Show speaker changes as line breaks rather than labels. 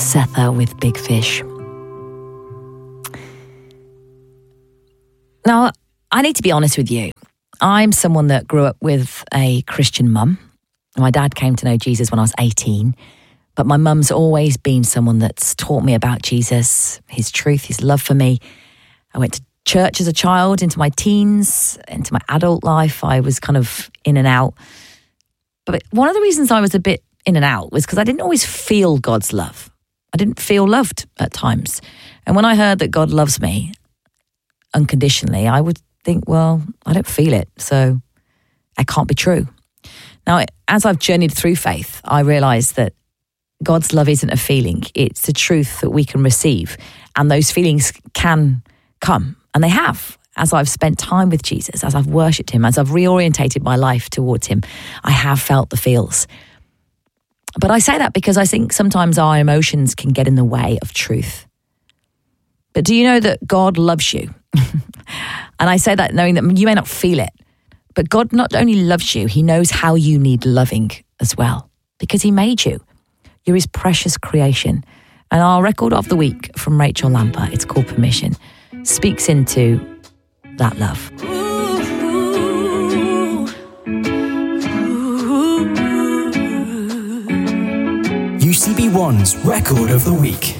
Setha with Big Fish. Now, I need to be honest with you. I'm someone that grew up with a Christian mum. My dad came to know Jesus when I was 18, but my mum's always been someone that's taught me about Jesus, his truth, his love for me. I went to church as a child, into my teens, into my adult life. I was kind of in and out. But one of the reasons I was a bit in and out was because I didn't always feel God's love. I didn't feel loved at times. And when I heard that God loves me unconditionally, I would think, well, I don't feel it, so it can't be true. Now, as I've journeyed through faith, I realised that God's love isn't a feeling. It's a truth that we can receive. And those feelings can come, and they have. As I've spent time with Jesus, as I've worshipped him, as I've reorientated my life towards him, I have felt the feels. But I say that because I think sometimes our emotions can get in the way of truth. But do you know that God loves you? And I say that knowing that you may not feel it, but God not only loves you, he knows how you need loving as well, because he made you. You're his precious creation. And our record of the week from Rachel Lamper, it's called Permission, speaks into that love.
UCB One's record of the week.